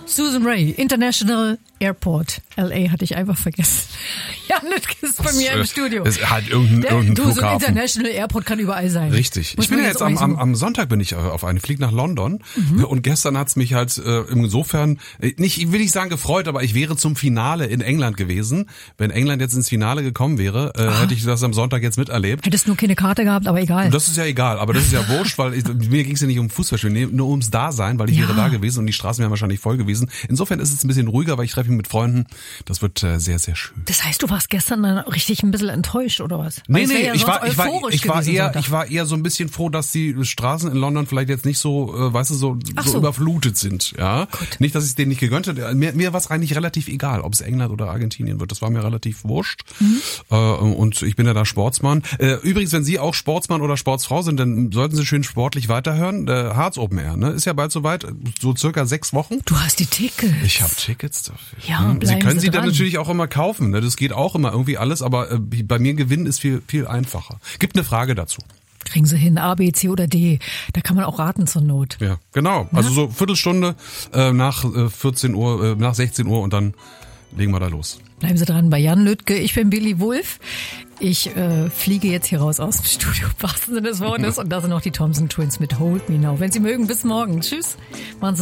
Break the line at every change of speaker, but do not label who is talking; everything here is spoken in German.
Susan Ray, International Airport. L.A. hatte ich einfach vergessen. Jan Lüttke ist bei mir im Studio.
Ist halt irgendein
So ein
Flughafen.
International Airport kann überall sein.
Richtig.
Muss
Ich bin
man
ja jetzt am Sonntag bin ich auf einen Flieg nach London und gestern hat's mich halt insofern nicht, will ich sagen gefreut, aber ich wäre zum Finale in England gewesen. Wenn England jetzt ins Finale gekommen wäre, hätte ich das am Sonntag jetzt miterlebt.
Hättest nur keine Karte gehabt, aber egal.
Das ist ja egal, aber das ist ja wurscht, weil mir ging's ja nicht um Fußballspiel, nur ums Dasein, weil ich wäre da gewesen und die Straßen wären wahrscheinlich voll gewesen. Insofern ist es ein bisschen ruhiger, weil ich treffe mich mit Freunden. Das wird sehr, sehr schön.
Das heißt, du warst gestern dann richtig ein bisschen enttäuscht, oder was?
Nee,
ja
ich war eher so ein bisschen froh, dass die Straßen in London vielleicht jetzt nicht so, so überflutet sind, ja.
Gut.
Nicht, dass ich es denen nicht gegönnt hätte. Mir war es eigentlich relativ egal, ob es England oder Argentinien wird. Das war mir relativ wurscht. Und ich bin ja da Sportsmann. Übrigens, wenn Sie auch Sportsmann oder Sportsfrau sind, dann sollten Sie schön sportlich weiterhören. Der Harz Open Air, ne, ist ja bald soweit, so circa 6 Wochen.
Du hast die Tickets.
Ich habe Tickets dafür.
Ja,
Sie können sie
dran.
dann natürlich auch immer kaufen, ne? Das geht auch immer irgendwie alles, aber bei mir gewinnen ist viel, viel einfacher. Gibt eine Frage dazu.
Kriegen Sie hin, A, B, C oder D. Da kann man auch raten zur Not.
Ja, genau. Also so Viertelstunde nach 14 Uhr, nach 16 Uhr und dann legen wir da los.
Bleiben Sie dran bei Jan Lüttke. Ich bin Billy Wulff. Ich fliege jetzt hier raus aus dem Studio, im wahrsten Sinne des Wortes. Und da sind noch die Thompson Twins mit Hold Me Now. Wenn Sie mögen, bis morgen. Tschüss. Machen Sie